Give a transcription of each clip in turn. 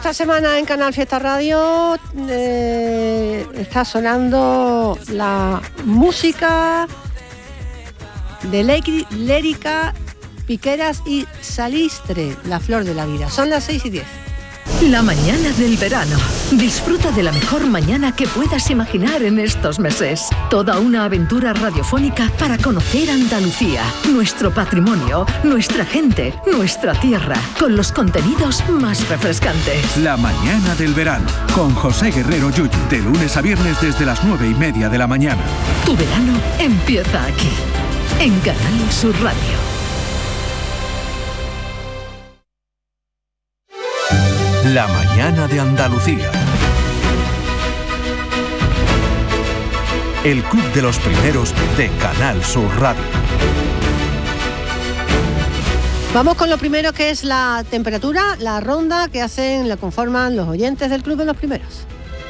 esta semana en Canal Fiesta Radio está sonando la música de Lérica, Piqueras y Salistre, La Flor de la Vida. Son las 6:10. La mañana del verano. Disfruta de la mejor mañana que puedas imaginar en estos meses. Toda una aventura radiofónica para conocer Andalucía, nuestro patrimonio, nuestra gente, nuestra tierra, con los contenidos más refrescantes. La mañana del verano, con José Guerrero Yuyu, de lunes a viernes desde las 9:30 de la mañana. Tu verano empieza aquí, en Canal Sur Radio. La mañana de Andalucía. El club de los primeros de Canal Sur Radio. Vamos con lo primero, que es la temperatura, la ronda que la conforman los oyentes del club de los primeros.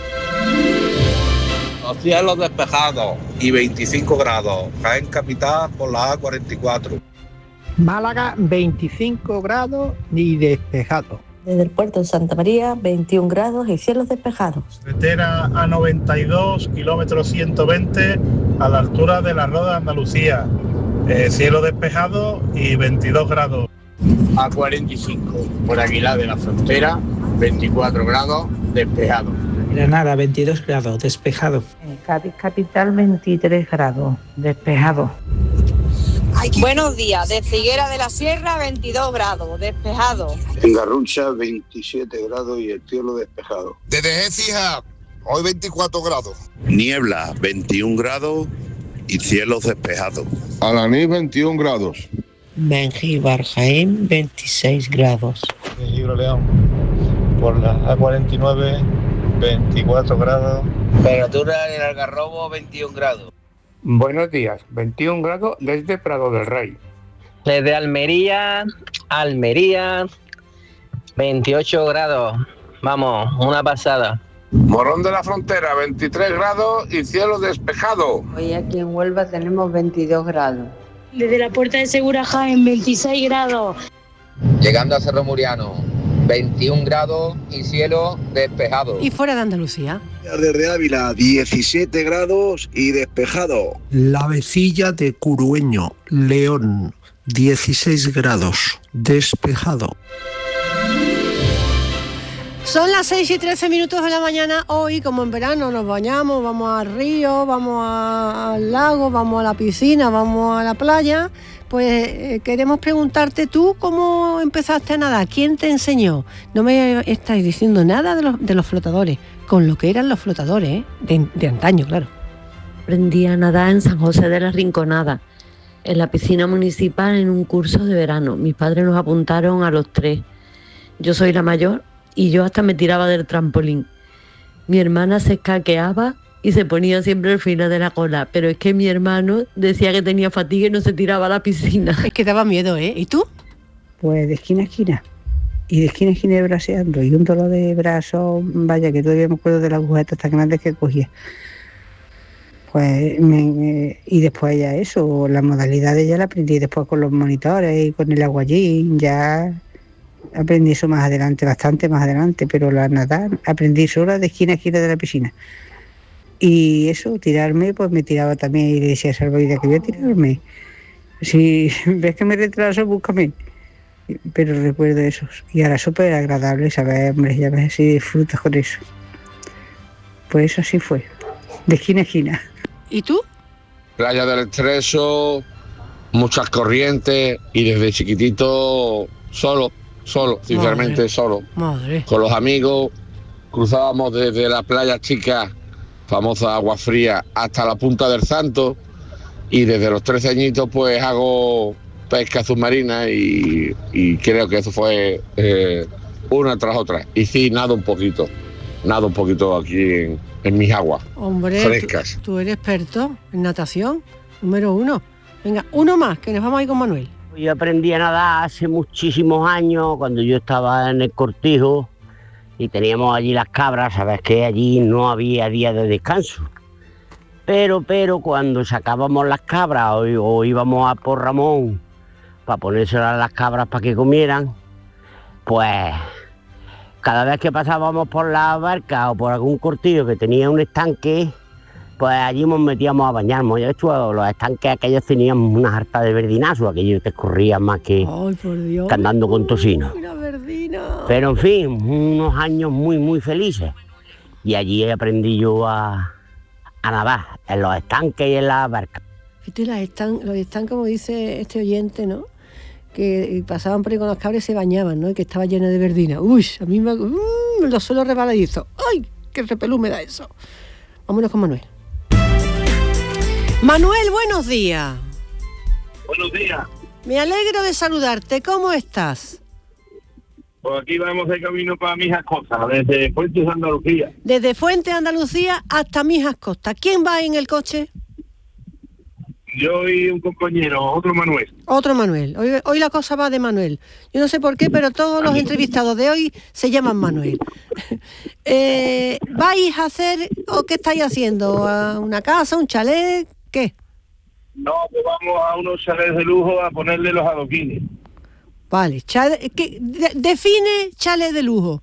Los cielos despejados y 25 grados. Jaén capital por la A44. Málaga 25 grados y despejado. Desde el puerto de Santa María, 21 grados y cielos despejados. Carretera A92, kilómetro 120, a la altura de la Roda de Andalucía. Cielo despejado y 22 grados. A45, por Aguilar de la Frontera, 24 grados, despejado. Granada, 22 grados, despejado. Cádiz capital, 23 grados, despejado. Buenos días, de Figuera de la Sierra, 22 grados, despejado. En Garrucha, 27 grados y el cielo despejado. Desde Écija, hoy 24 grados. Niebla, 21 grados y cielos despejados. Alanís, 21 grados. Mengíbar, Jaén, 26 grados. En Gibraleón, por la A49, 24 grados. Temperatura en el Algarrobo, 21 grados. Buenos días, 21 grados desde Prado del Rey. Desde Almería, 28 grados. Vamos, una pasada. Morón de la Frontera, 23 grados y cielo despejado. Hoy aquí en Huelva tenemos 22 grados. Desde la Puerta de Segura, Jaén, 26 grados. Llegando a Cerro Muriano, 21 grados y cielo despejado. ¿Y fuera de Andalucía? Desde Ávila, 17 grados y despejado. La Vecilla de Curueño, León, 16 grados, despejado. Son las 6:13 de la mañana. Hoy, como en verano, nos bañamos, vamos al río, vamos al lago, vamos a la piscina, vamos a la playa. Pues queremos preguntarte, ¿tú cómo empezaste a nadar? ¿Quién te enseñó? No me estáis diciendo nada de los flotadores, con lo que eran los flotadores, de antaño, claro. Aprendí a nadar en San José de la Rinconada, en la piscina municipal, en un curso de verano. Mis padres nos apuntaron a los 3. Yo soy la mayor y yo hasta me tiraba del trampolín. Mi hermana se escaqueaba y se ponía siempre al final de la cola, pero es que mi hermano decía que tenía fatiga y no se tiraba a la piscina. Es que daba miedo, ¿eh? ¿Y tú? Pues de esquina a esquina, y de esquina a esquina braseando, y un dolor de brazo, vaya, que todavía me acuerdo de las agujetas tan grandes que cogía. Pues, y después ya eso, las modalidades ya la aprendí después con los monitores y con el aguayín, ya aprendí eso más adelante, bastante más adelante, pero la nadar aprendí sola de esquina a esquina de la piscina. Y eso, tirarme, pues me tiraba también y le decía a Salvavida que voy a tirarme. Si ves que me retraso, búscame. Pero recuerdo eso. Y ahora súper agradable, ¿sabes? Hombre, ya ves si disfrutas con eso. Pues eso sí fue, de esquina a esquina. ¿Y tú? Playa del Estrecho, muchas corrientes y desde chiquitito solo, sinceramente madre, solo. Madre. Con los amigos cruzábamos desde la playa chica, famosa Agua Fría, hasta la Punta del Santo, y desde los 13 añitos pues hago pesca submarina y creo que eso fue una tras otra. Y sí, nado un poquito aquí en mis aguas. Hombre, frescas. Tú eres experto en natación, número 1. Venga, uno más, que nos vamos a ir con Manuel. Yo aprendí a nadar hace muchísimos años, cuando yo estaba en el Cortijo y teníamos allí las cabras. Sabes que allí no había día de descanso. Pero cuando sacábamos las cabras o íbamos a por Ramón para ponérselas a las cabras para que comieran, pues cada vez que pasábamos por la barca o por algún cortillo que tenía un estanque, pues allí nos metíamos a bañarnos. De hecho, los estanques aquellos tenían unas hartas de verdinazo, aquellos te corrían más que, Ay, por Dios, que andando con tocino. una verdina. Pero en fin, unos años muy, muy felices. Y allí aprendí yo a nadar, en los estanques y en las barcas. Fíjate, los están, como dice este oyente, ¿no? Que pasaban por ahí con las cabras y se bañaban, ¿no? Y que estaba llena de verdina. Uy, a mí los suelos resbaladizos. ¡Ay, qué repelú me da eso! Vámonos con Manuel. Manuel, buenos días. Buenos días. Me alegro de saludarte. ¿Cómo estás? Pues aquí vamos de camino para Mijas Costas, desde Fuentes de Andalucía. Desde Fuentes de Andalucía hasta Mijas Costas. ¿Quién va en el coche? Yo y un compañero, otro Manuel. Otro Manuel. Hoy la cosa va de Manuel. Yo no sé por qué, pero todos los entrevistados de hoy se llaman Manuel. ¿Vais a hacer o qué estáis haciendo? ¿A una casa, un chalet? ¿Qué? No, pues vamos a unos chalets de lujo a ponerle los adoquines. Vale, define chalet de lujo.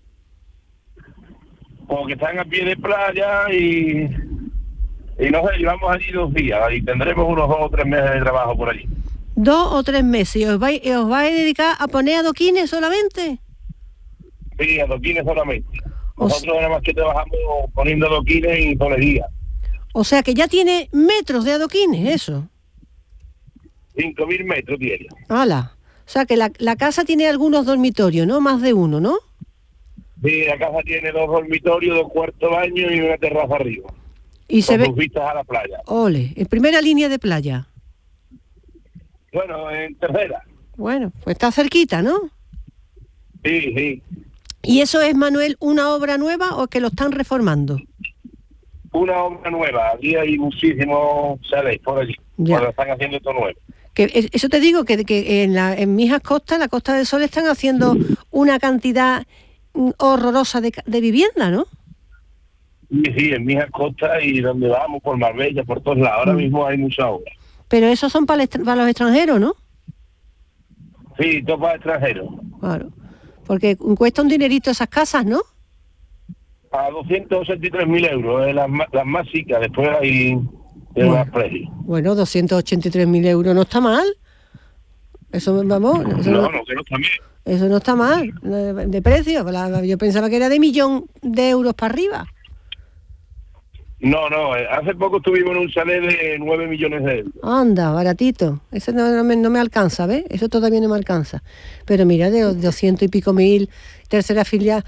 Porque están a pie de playa y no sé, llevamos allí 2 días y tendremos unos 2 o 3 meses de trabajo por allí. 2 o 3 meses. ¿Y os vais a dedicar a poner adoquines solamente? Sí, adoquines solamente. Nosotros nada más que trabajamos poniendo adoquines y tolería. O sea que ya tiene metros de adoquines, eso. 5.000 metros tiene. ¡Hala! O sea que la casa tiene algunos dormitorios, ¿no? Más de uno, ¿no? Sí, la casa tiene 2 dormitorios, 2 cuartos de baño y una terraza arriba. Y se ve sus vistas a la playa. Ole, en primera línea de playa. Bueno, en tercera. Bueno, pues está cerquita, ¿no? Sí, sí. ¿Y eso es, Manuel, una obra nueva o que lo están reformando? Una obra nueva. Allí hay muchísimos chalets por allí. Ya. Cuando están haciendo esto nuevo. Que eso te digo, que en Mijas Costas, la Costa del Sol, están haciendo una cantidad horrorosa de vivienda, ¿no? Sí, en Mijas Costas y donde vamos, por Marbella, por todos lados. Ahora mismo hay mucha obra. Pero esos son para los extranjeros, ¿no? Sí, todo para extranjeros. Claro. Porque cuesta un dinerito esas casas, ¿no? A 283.000 euros, las más chicas. Después hay más precios. Bueno, 283.000 euros no está mal. Eso, vamos... Eso no, que no está bien. Eso no está mal, de precio. Yo pensaba que era de 1.000.000 de euros para arriba. No, hace poco estuvimos en un chalet de 9 millones de euros. Anda, baratito. Eso no me alcanza, ¿ves? Eso todavía no me alcanza. Pero mira, de 200 y pico mil, tercera fila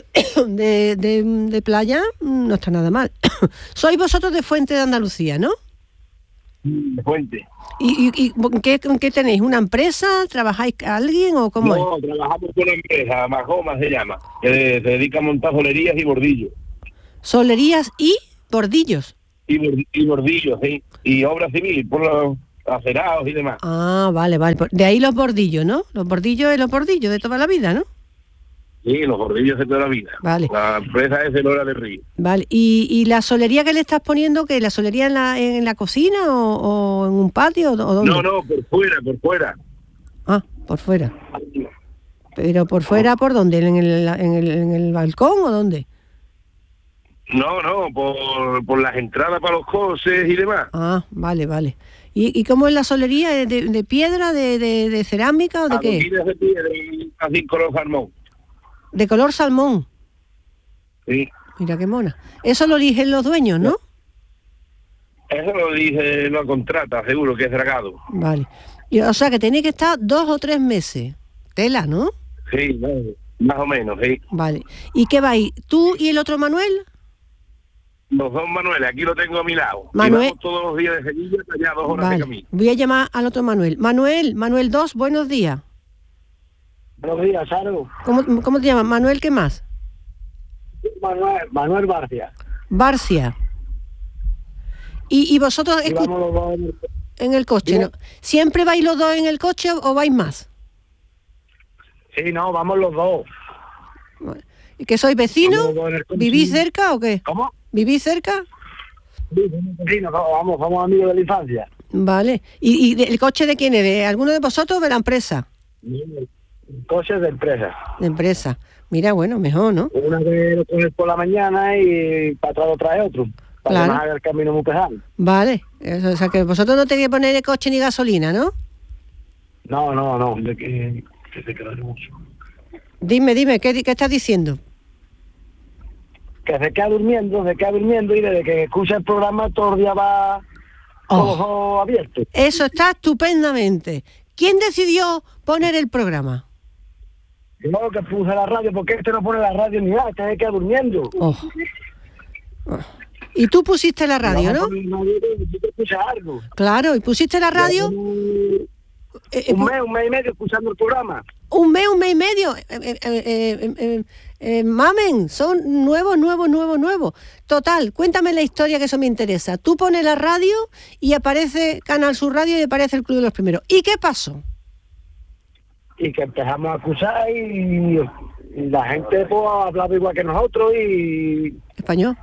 de playa, no está nada mal. Sois vosotros de Fuentes de Andalucía, ¿no? De Fuentes. ¿Y qué tenéis? ¿Una empresa? ¿Trabajáis a alguien o cómo es? No, trabajamos con una empresa, Majoma se llama, que se dedica a montar solerías y bordillos. ¿Solerías y bordillos? Y bordillos, sí. Y obra civil, por los acerados y demás. Ah, vale. De ahí los bordillos, ¿no? Los bordillos de toda la vida, ¿no? Sí, los bordillos de toda la vida. Vale. La empresa es de Lora del Río. Vale. ¿Y la solería que le estás poniendo, que la solería en la cocina o en un patio o dónde? No, por fuera. Ah, por fuera. ¿Pero por fuera por dónde? ¿En el balcón o dónde? No, por las entradas para los coches y demás. Ah, vale. ¿Y cómo es la solería? ¿De piedra, de cerámica o de qué? De piedra, así color salmón. ¿De color salmón? Sí. Mira qué mona. Eso lo eligen los dueños, ¿no? Eso lo contrata, seguro que es dragado. Vale. O sea que tiene que estar 2 o 3 meses. Tela, ¿no? Sí, más o menos, sí. Vale. ¿Y qué vais? ¿Tú y el otro Manuel? Los 2 Manuel, aquí lo tengo a mi lado. Manuel. Y vamos todos los días de Sevilla hasta allá, 2 horas de camino. Voy a llamar al otro Manuel. Manuel 2, buenos días. Buenos días, Saro. ¿Cómo te llamas? ¿Manuel qué más? Manuel Barcia. Barcia. ¿Y vosotros en el coche, ¿no? ¿Siempre vais los 2 en el coche o vais más? Sí, no, vamos los 2. ¿Y que sois vecinos? ¿Vivís cerca o qué? ¿Cómo? ¿Vivís cerca? Sí, no, vamos amigos de la infancia. Vale. ¿Y el coche de quién es? ¿De alguno de vosotros o de la empresa? Coches de empresa. De empresa. Mira, bueno, mejor, ¿no? Una que lo coges por la mañana y para atrás lo trae otro. Para Claro. que no haga el camino muy pesado. Vale. Eso, o sea, que vosotros no tenéis que poner coche ni gasolina, ¿no? No. De que se queda mucho. Dime, ¿qué estás diciendo? Que se queda durmiendo y desde que escucha el programa todo el día va con los ojos abiertos. Eso está estupendamente. ¿Quién decidió poner el programa? No, que puse la radio, porque este no pone la radio ni nada, este se queda durmiendo. Y tú pusiste la radio, ¿no? Escucha algo. Claro, y pusiste la radio. Un mes y medio escuchando el programa. Un mes y medio. Mamen, son nuevos. Total, cuéntame la historia, que eso me interesa. Tú pones la radio y aparece Canal Sur Radio y aparece el Club de los Primeros. ¿Y qué pasó? Y que empezamos a escuchar y la gente pues hablaba igual que nosotros y... ¿Español?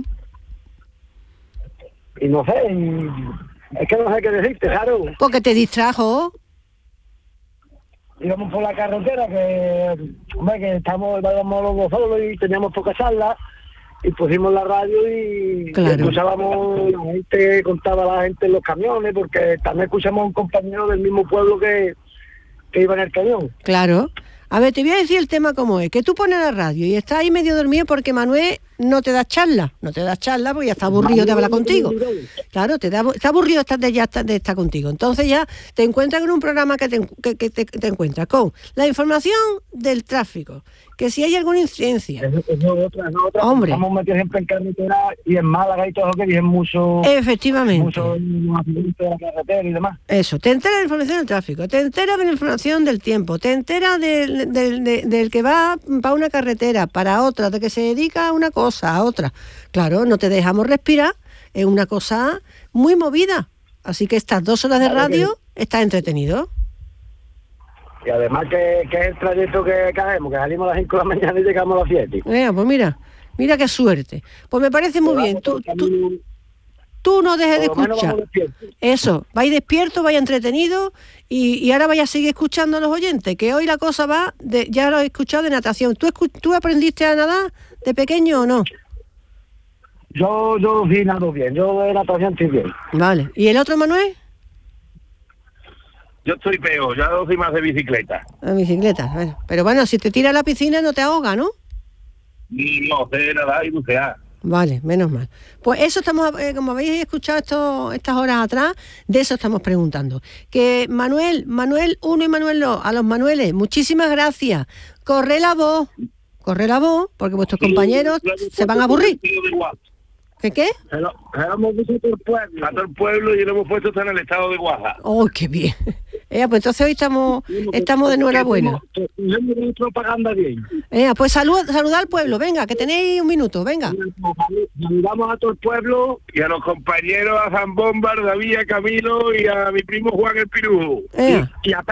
Y no sé, es que no sé qué decirte, claro. Porque te distrajo. Íbamos por la carretera que íbamos los dos solos y teníamos poca charla y pusimos la radio y escuchábamos, la gente contaba a la gente en los camiones, porque también escuchamos a un compañero del mismo pueblo que iba en el camión. Claro. A ver, te voy a decir el tema como es, que tú pones la radio y estás ahí medio dormido porque Manuel no te da charla porque ya está aburrido de hablar contigo. Claro, está aburrido de estar contigo. Entonces ya te encuentras con un programa que te encuentras con la información del tráfico, que si hay alguna incidencia. Es otra. Hombre. Estamos metidos siempre en carretera y en Málaga y todo eso que dicen mucho. Efectivamente. Mucho accidentes de la carretera y demás. Eso, te enteras de la información del tráfico, te enteras de la información del tiempo, te enteras del que va para una carretera, para otra, de que se dedica a una cosa, a otra. Claro, no te dejamos respirar, es una cosa muy movida. Así que estas 2 horas de radio estás entretenido. Y además que es el trayecto que caemos, que salimos a las 5 de la mañana y llegamos a las 7. Pues mira qué suerte. Pues me parece muy bien. Tú no dejes de escuchar. Eso, vaya despierto, vaya entretenido y ahora vaya a seguir escuchando a los oyentes, que hoy la cosa va, ya lo he escuchado, de natación. ¿Tú aprendiste a nadar de pequeño o no? Yo sí nado bien, yo de natación estoy bien. Vale, ¿y el otro, Manuel? Yo estoy peor, yo soy más de bicicleta. De bicicleta, bueno. Pero bueno, si te tiras a la piscina no te ahoga, ¿no? No, sé nadar y bucear. Vale, menos mal. Pues eso estamos, como habéis escuchado estas horas atrás, de eso estamos preguntando. Que Manuel 1 y Manuel 2, a los Manueles, muchísimas gracias. Corre la voz, porque vuestros compañeros se van a aburrir. ¿Qué? Se lo hemos puesto a todo el pueblo y lo hemos puesto hasta en el estado de Oaxaca. ¡Oh, qué bien! Pues entonces hoy estamos de enhorabuena. Propaganda bien. Pues saluda al pueblo, venga, que tenéis un minuto, venga. Saludamos a todo el pueblo y a los compañeros, a Zambomba, a David, a Camilo y a mi primo Juan el Pirujo. Y a